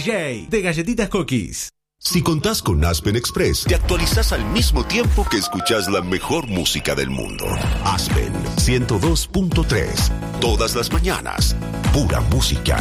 DJ de Galletitas Cookies. Si contás con Aspen Express, te actualizás al mismo tiempo que escuchás la mejor música del mundo. Aspen 102.3. Todas las mañanas. Pura música.